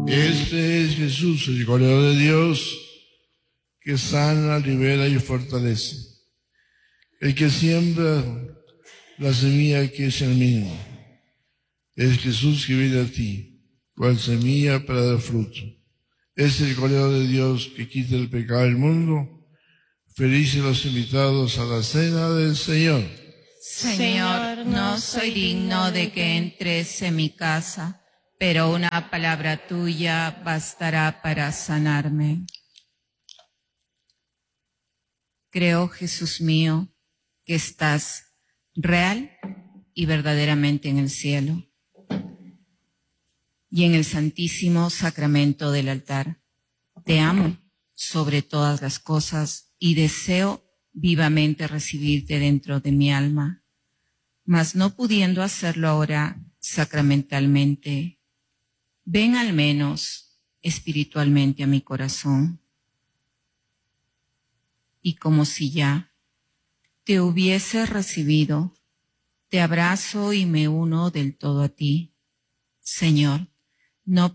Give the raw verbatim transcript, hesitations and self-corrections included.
Este es Jesús, el Cordero de Dios, que sana, libera y fortalece. El que siembra la semilla que es el mismo. Es Jesús que viene a ti, cual semilla para dar fruto. Es el Cordero de Dios que quita el pecado del mundo. Felices los invitados a la cena del Señor. Señor, no soy digno de que entres en mi casa, pero una palabra tuya bastará para sanarme. Creo, Jesús mío, que estás real y verdaderamente en el cielo y en el santísimo sacramento del altar. Te amo sobre todas las cosas y deseo vivamente recibirte dentro de mi alma, mas no pudiendo hacerlo ahora sacramentalmente, ven al menos espiritualmente a mi corazón. Y como si ya te hubiese recibido, te abrazo y me uno del todo a ti. Señor, no